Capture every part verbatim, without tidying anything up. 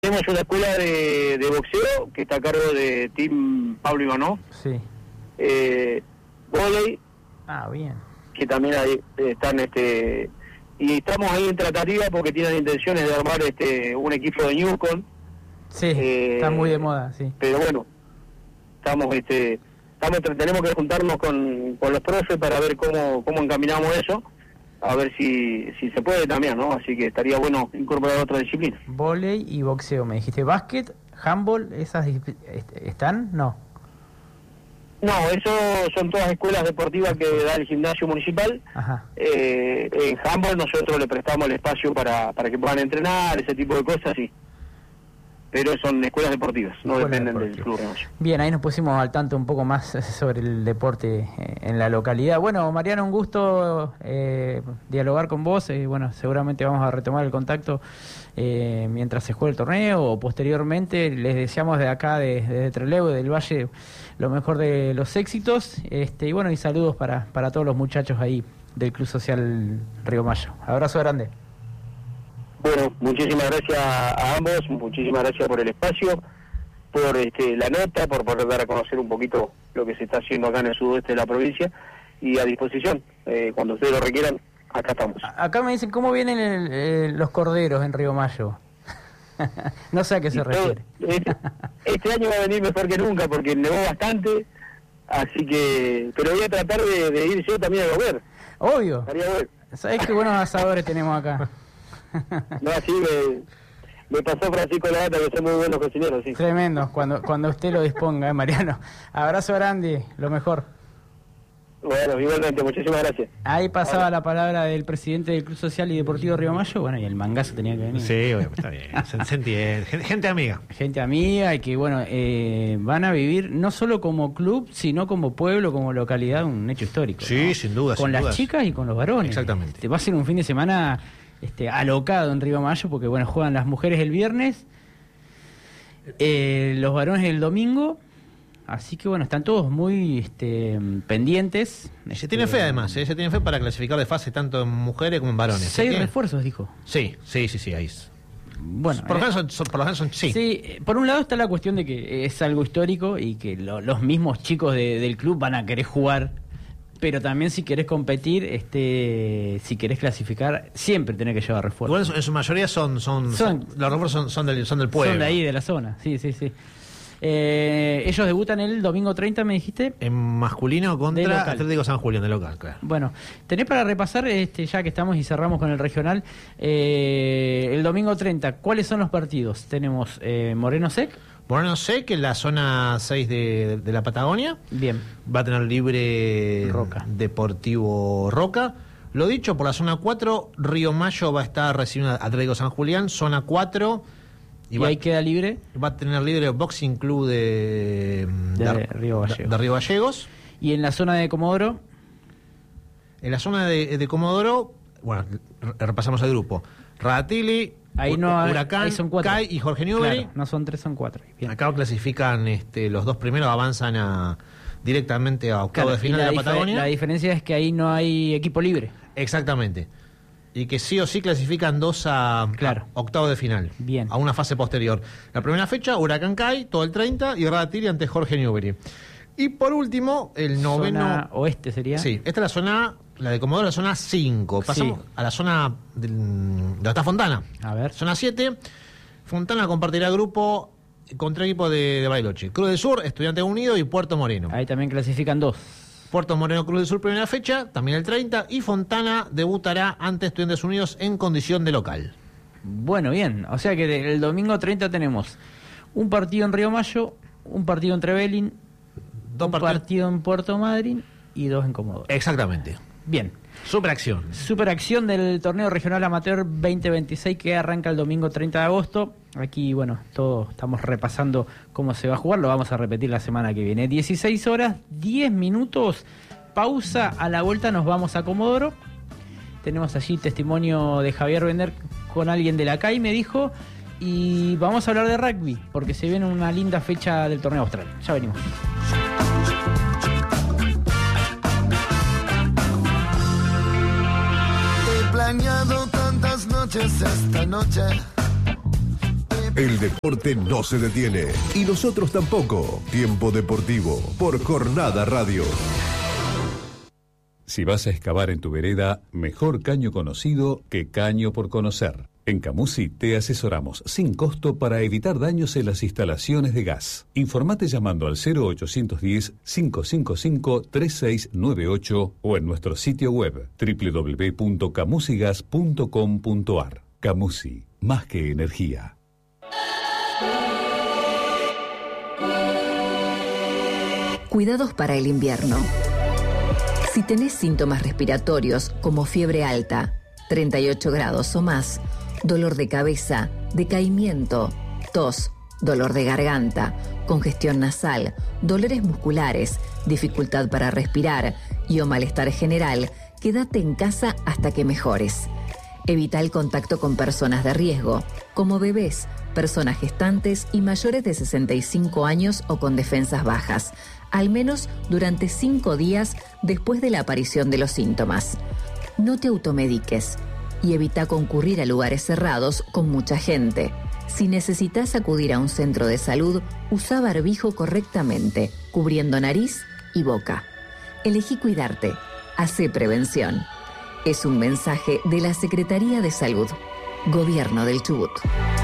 Tenemos una escuela de, de boxeo que está a cargo de Team Pablo Ivanov. Sí. Eh, vóley. Ah, bien. Que también ahí están, este, y estamos ahí en tratativa porque tienen intenciones de armar este un equipo de Newcom. Sí, eh, está muy de moda, sí. Pero bueno, estamos, este, estamos tenemos que juntarnos con, con los profes para ver cómo, cómo encaminamos eso. A ver si, si se puede también, ¿no? Así que estaría bueno incorporar otra disciplina. Vóley y boxeo, me dijiste. ¿Básquet, handball, esas están? No. No, eso son todas escuelas deportivas que da el gimnasio municipal. Ajá. Eh, en handball nosotros le prestamos el espacio para, para que puedan entrenar, ese tipo de cosas, sí. Pero son escuelas deportivas, no Escuela dependen deportiva. del club remocho. Bien, ahí nos pusimos al tanto un poco más sobre el deporte en la localidad. Bueno, Mariano, un gusto eh, dialogar con vos. Eh, bueno, seguramente vamos a retomar el contacto eh, mientras se juegue el torneo o posteriormente. Les deseamos de acá, desde de, de Trelew, del Valle, lo mejor de los éxitos. Este, y bueno, y saludos para, para todos los muchachos ahí del Club Social Río Mayo. Abrazo grande. Bueno, muchísimas gracias a ambos, muchísimas gracias por el espacio, por este, la nota, por poder dar a conocer un poquito lo que se está haciendo acá en el sudoeste de la provincia, y a disposición, eh, cuando ustedes lo requieran, acá estamos. Acá me dicen, ¿cómo vienen el, eh, los corderos en Río Mayo? No sé a qué se refiere. Este, este año va a venir mejor que nunca, porque nevó bastante, así que, pero voy a tratar de, de ir yo también a comer. Obvio. Estaría bueno. ¿Sabés qué buenos asadores tenemos acá? No, así me, me pasó Francisco Lavata, que son muy buenos cocineros, sí. Tremendo, cuando cuando usted lo disponga, ¿eh, Mariano? Abrazo grande, lo mejor. Bueno, igualmente, muchísimas gracias. Ahí pasaba la palabra del presidente del Club Social y Deportivo Río Mayo, bueno, y el mangazo tenía que venir. Sí, bueno, está bien, se, se entiende. Gente amiga. Gente amiga y que, bueno, eh, van a vivir no solo como club, sino como pueblo, como localidad, un hecho histórico. Sí, ¿no? sin duda. Con sin las dudas. chicas y con los varones. Exactamente. Te va a ser un fin de semana este, alocado en Río Mayo, porque, bueno, juegan las mujeres el viernes, eh, los varones el domingo. Así que bueno, están todos muy este, pendientes. Se este, tiene fe además, ¿eh? Se tiene fe para clasificar de fase tanto en mujeres como en varones. Seis ¿Sí? refuerzos, dijo. Sí, sí, sí, sí, ahí es. Bueno, por, lo eh, menos son, son, por lo menos son, sí. sí. Por un lado está la cuestión de que es algo histórico y que lo, los mismos chicos de, del club van a querer jugar, pero también si querés competir, este, si querés clasificar, siempre tenés que llevar refuerzos. Igual en su, en su mayoría son, son, Son- son los refuerzos son, son, del, son del pueblo. Son de ahí, de la zona, sí, sí, sí. Eh, ellos debutan el domingo treinta, me dijiste. En masculino De contra local. Atlético San Julián, de local, claro. Bueno, tenés para repasar, este, ya que estamos y cerramos con el regional, eh, el domingo treinta, ¿cuáles son los partidos? Tenemos eh, Moreno Sec. Moreno Sé que en la zona seis de, de la Patagonia Bien. va a tener libre Roca. Deportivo Roca. Lo dicho, por la zona cuatro, Río Mayo va a estar recibiendo a Atlético San Julián, zona cuatro. Y, va, ahí queda libre va a tener libre el Boxing Club de, de, Río Gallegos. de, de Río Gallegos. Y en la zona de Comodoro, En la zona de, de Comodoro, bueno, re- repasamos el grupo. Radatili, ahí no hay- Huracán, ahí son cuatro. Kai y Jorge Newbery. Claro, no son tres, son cuatro. Bien. Acá clasifican este, los dos primeros, avanzan a directamente a octavo Claro, de final y de la dife- Patagonia. La diferencia es que ahí no hay equipo libre. Exactamente. Y que sí o sí clasifican dos a, Claro. a octavo de final. Bien. A una fase posterior. La primera fecha, Huracán Kai, todo el treinta, y Radatili ante Jorge Newbery. Y por último, el noveno. Zona oeste sería. Sí, esta es la zona, la de Comodoro, la zona cinco. Pasamos Sí. a la zona del- de donde está Fontana. A ver. Zona siete. Fontana compartirá grupo con tres equipos de, de Bariloche. Cruz del Sur, Estudiantes Unidos y Puerto Moreno. Ahí también clasifican dos. Puerto Moreno, Cruz del Sur, primera fecha, también el treinta. Y Fontana debutará ante Estudiantes Unidos en condición de local. Bueno, bien. O sea que de- el domingo treinta tenemos un partido en Río Mayo, un partido en Trevelin, Dos un partidos. partido en Puerto Madryn y dos en Comodoro. Exactamente. Bien. Superacción. Superacción del torneo regional amateur veinte veintiséis que arranca el domingo treinta de agosto. Aquí, bueno, todos estamos repasando cómo se va a jugar. Lo vamos a repetir la semana que viene. dieciséis horas, diez minutos. Pausa. A la vuelta nos vamos a Comodoro. Tenemos allí testimonio de Javier Bender con alguien de la C A I, me dijo. Y vamos a hablar de rugby, porque se viene una linda fecha del torneo austral. Ya venimos. He planeado tantas noches esta noche. He El deporte no se detiene y nosotros tampoco. Tiempo Deportivo por Jornada Radio. Si vas a excavar en tu vereda, mejor caño conocido que caño por conocer. En Camusi te asesoramos sin costo para evitar daños en las instalaciones de gas. Informate llamando al cero ochocientos diez, cinco cinco cinco, tres seis nueve ocho o en nuestro sitio web doble u doble u doble u punto camusigas punto com punto a r. Camusi, más que energía. Cuidados para el invierno. Si tenés síntomas respiratorios como fiebre alta, treinta y ocho grados o más, dolor de cabeza, decaimiento, tos, dolor de garganta, congestión nasal, dolores musculares, dificultad para respirar y o malestar general, quédate en casa hasta que mejores. Evita el contacto con personas de riesgo, como bebés, personas gestantes y mayores de sesenta y cinco años o con defensas bajas, al menos durante cinco días después de la aparición de los síntomas. No te automediques y evita concurrir a lugares cerrados con mucha gente. Si necesitas acudir a un centro de salud, usa barbijo correctamente, cubriendo nariz y boca. Elegí cuidarte. Hacé prevención. Es un mensaje de la Secretaría de Salud. Gobierno del Chubut.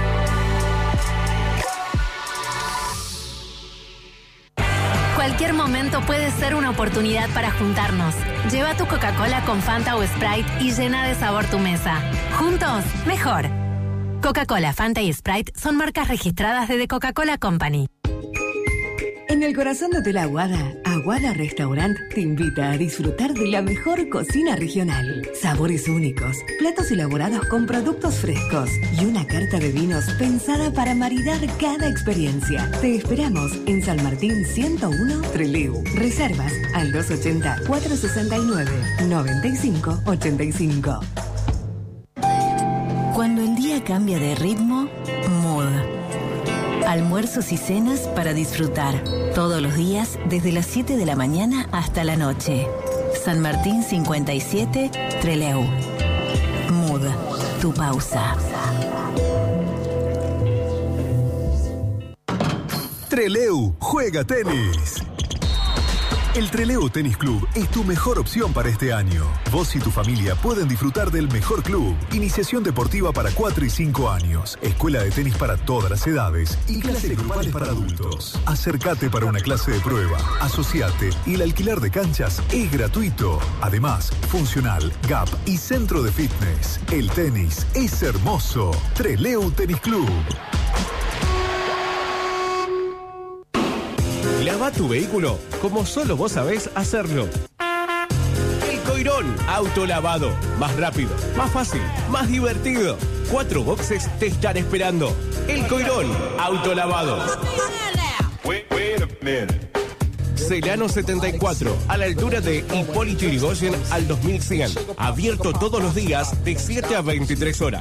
Cualquier momento puede ser una oportunidad para juntarnos. Lleva tu Coca-Cola con Fanta o Sprite y llena de sabor tu mesa. Juntos, mejor. Coca-Cola, Fanta y Sprite son marcas registradas de The Coca-Cola Company. En el corazón de Hotel Aguada, Aguada Restaurant te invita a disfrutar de la mejor cocina regional. Sabores únicos, platos elaborados con productos frescos y una carta de vinos pensada para maridar cada experiencia. Te esperamos en San Martín ciento uno, Trelew. Reservas al dos ochenta, cuatrocientos sesenta y nueve, noventa y cinco ochenta y cinco. Cuando el día cambia de ritmo, Mood. Almuerzos y cenas para disfrutar. Todos los días, desde las siete de la mañana hasta la noche. San Martín cincuenta y siete, Trelew. Mood, tu pausa. Trelew juega tenis. El Trelew Tenis Club es tu mejor opción para este año. Vos y tu familia pueden disfrutar del mejor club. Iniciación deportiva para cuatro y cinco años. Escuela de tenis para todas las edades. Y clases grupales para adultos. Acércate para una clase de prueba. Asociate y el alquiler de canchas es gratuito. Además, funcional, gap y centro de fitness. El tenis es hermoso. Trelew Tenis Club. Lava tu vehículo como solo vos sabés hacerlo. El Coirón Autolavado. Más rápido, más fácil, más divertido. Cuatro boxes te están esperando. El Coirón Autolavado. Celano setenta y cuatro, a la altura de Hipólito Yrigoyen al dos mil cien. Abierto todos los días de siete a veintitrés horas.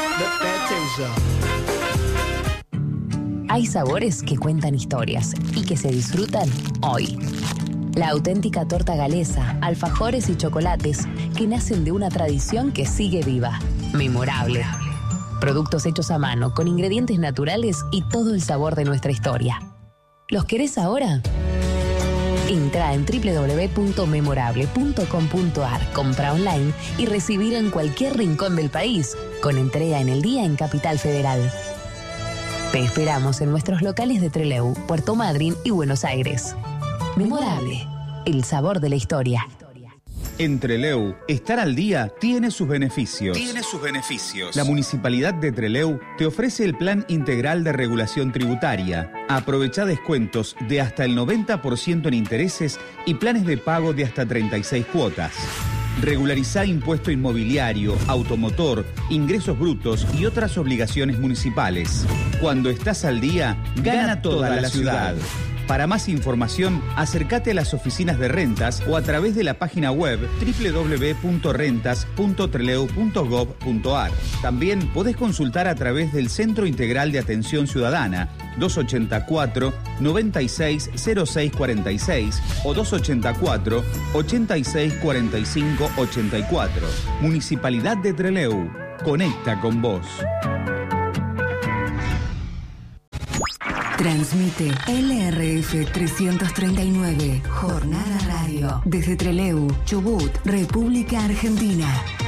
Hay sabores que cuentan historias y que se disfrutan hoy. La auténtica torta galesa, alfajores y chocolates que nacen de una tradición que sigue viva. Memorable. Productos hechos a mano, con ingredientes naturales y todo el sabor de nuestra historia. ¿Los querés ahora? Entra en doble u doble u doble u punto memorable punto com punto a r, compra online y recibir en cualquier rincón del país, con entrega en el día en Capital Federal. Te esperamos en nuestros locales de Trelew, Puerto Madryn y Buenos Aires. Memorable, el sabor de la historia. En Trelew, estar al día tiene sus beneficios. Tiene sus beneficios. La Municipalidad de Trelew te ofrece el Plan Integral de Regulación Tributaria. Aprovecha descuentos de hasta el noventa por ciento en intereses y planes de pago de hasta treinta y seis cuotas. Regularizá impuesto inmobiliario, automotor, ingresos brutos y otras obligaciones municipales. Cuando estás al día, gana toda la ciudad. Para más información, acércate a las oficinas de rentas o a través de la página web doble u doble u doble u punto rentas punto trelew punto gob punto a r. También podés consultar a través del Centro Integral de Atención Ciudadana dos ochenta y cuatro, noventa y seis, cero seis cuarenta y seis o dos ochenta y cuatro, ochenta y seis cuarenta y cinco ochenta y cuatro. Municipalidad de Trelew. Conecta con vos. Transmite L R F trescientos treinta y nueve, Jornada Radio, desde Trelew, Chubut, República Argentina.